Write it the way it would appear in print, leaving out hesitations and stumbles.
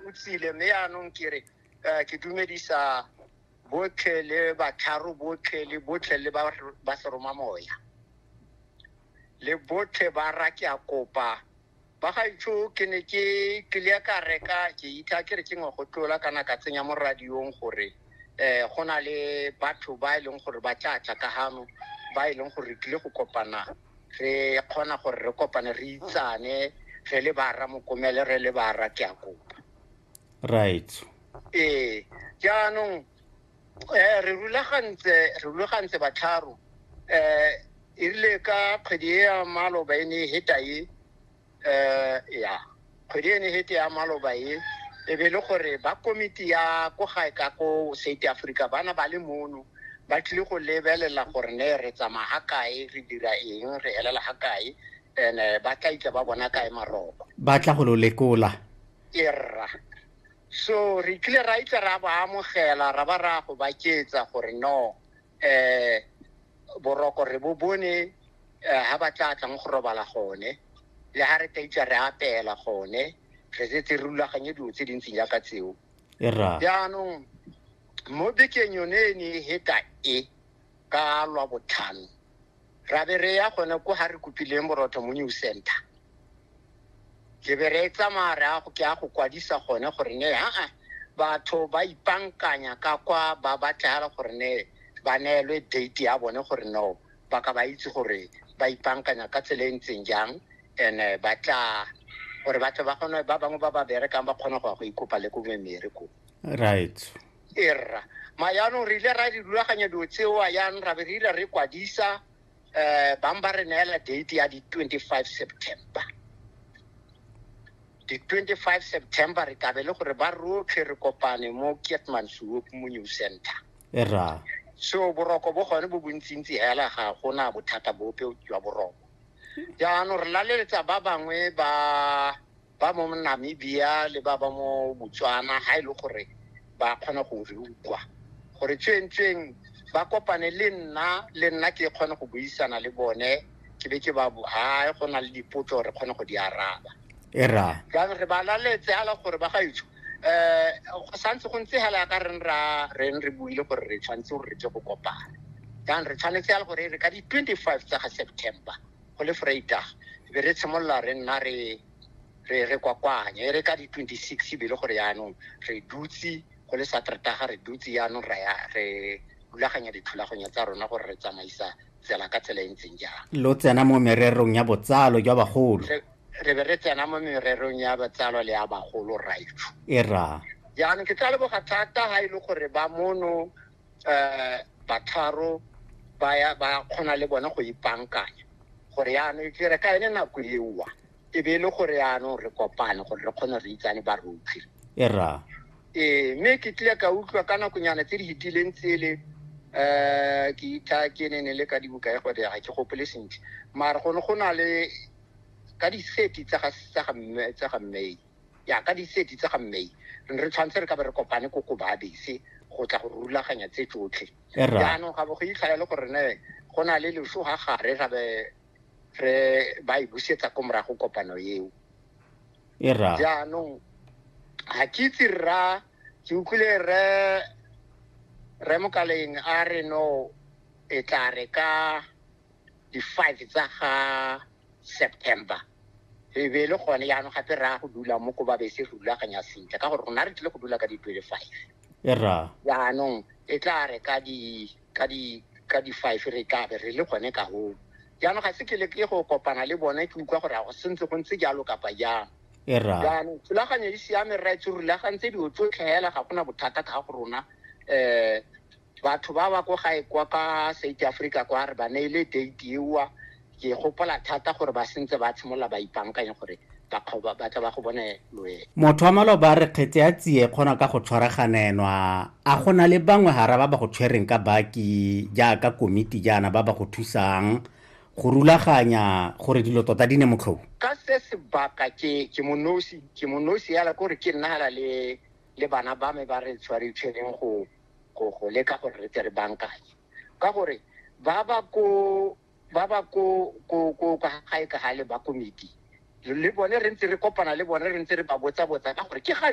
utsile mme yaanong kere ke dumedisa botlhe le batharo botlhe le botlhe le ba seromamoya le botlhe ba ra ke a kopa ba gaitso ke ne ke le ka reka ke itha ke re ke ngo go tlola kana ka tsenya mo radiong gore gona le batho ba ileng gore ba tla ka hano ba ileng gore tle go kopana re khona gore re kopane re itsane re le ba ra mokomele re le ba ra ke a kopa right jaanong re rulagantse batharo irile ka kgwedi ya maloba ene hetaye ya kgwedi ene hete ya maloba e be le gore ba komiti ya go gae ka go South Africa bana ba le mono ba tlile go lebelela gore ne re tsamaya kae re dira eng re elela ga kae ene ba tla itse ba bona kae maroko ba tla go lo lekola erra so re tlile ra itse ra ba amogela ra ba ra go ba ketsa gore no boroko re bo bone ha ba tla go robala gone le ha re tla re apela gone re setse rulaganye dilo tse dintsi ya ka tseo erra jaanong mo bekeng yone ne heta ka lwa botlhano ra be re ya gone go ha re kopileng borotho mo New Center ke be re tsamaya go ke a go kwadisa gone gore ne batho ba ipankanya ka kwa ba batla gore ne ba neelwe date ya bone gore no ba ka ba itse gore ba ipankanya ka tsela ntseng jang ene ba tla gore batho ba gone ba bangwe ba berekang ba kgona go ikopa le go mmereko right erra mayano re ile ra di rulaganya dilo tseo yana ra be re kwadisa ba re neela date ya di 25 September di 25 September re ka be le gore ba rotlhe re kopane mo Keetmanshoop mo New Center erra so boroko bo gone bo bontsintsi hela ga gona bothata bope jwa boroko jaanong re laletsa ba bangwe ba mo Namibia le ba mo Botswana ha ile gore ba kgona go re ukwa gore tshwentseng ba kopane le nna ke kgona go buisana le bone ke be ke ba ha go na le dipotso re kgona go di araba erra ka re ba laletse ala gore ba gaitso go santse go ntse hela ka re buile gore re tshwantse re tse go kopana ka re tshwanetse ala gore re ka di 25 tsa September go le Vrydag be re tsemolla re nna re kwakwanya re ka di 26 be le gore yaanong re dutsi go le Saterdag re dutsi yaanong re rulaganya dithulaganyo tsa rona gore re tsamaisa tsela ka tsela ntseng jang lo tsena mo mererong ya botsalo jwa bagolo re be re tsena mo mererong ya botsalo le ya bagolo raitso erra yaanong ke tla le boga thata ha ile gore ba mono batharo ba khona le bona go ipankanya gore yaanong ke re ka ene nako ewa e be le gore yaanong re kopane gore re kgone re itsane ba rotlhe erra mme ke tle ka utlwa ka nakonyana tse di hitileng tsele ke itha ke nene le ka dibuka ya gore ga ke gopole sentle mara go na le ka di seti tsa ga May ya ka di seti tsa ga May re tshwantse re ka be re kopane ko ba bese go tla go rulaganya tse tsotlhe jaanong ga bo go itlhala le gore ne go na le leso ga gare ra be re ba ibusetsa ko morago kopano eo erra jaanong ha ke itse ke utlwile re Mokaleng a re no e tla re ka di 5 tsa ga September e be le gone yaanong gape ra go dula mo ko ba bese re rulaganya sentle ka gore rona re tlile go dula ka di 25 erra yaanong e tla re ka di 5 re ka be re le gone ka ho jaanong ga se ke le ke go kopana le bone ke utlwa gore go sentse go ntse jalo kapa jang erra jaanong thulaganyo di siame right re rulagantse di tsotlhe hela ga gona bothata ka go rona batho ba go gae kwa ka South Africa kwa re ba neile date ewa ke gopola thata gore ba sentse ba tshimola ba ipankanya gore ba tla ba go bone loe motho wa maloba re kgetse ya tsie kgona ka go tshwaraganenwa a gona le bangwe hara ba go tshwereng ka baki jaaka komiti jana ba go thusang go rulaganya gore dilo tota di ne motlhou ka se sebaka ke monosi ya la gore ke nna hala le bana ba me ba re tshwaretseng go leka gore re tere bankanye ka gore ba ba ko ka gae ka hale ba komiti le bone re ntse re kopana le bone re ntse re ba botsa ka gore ke ga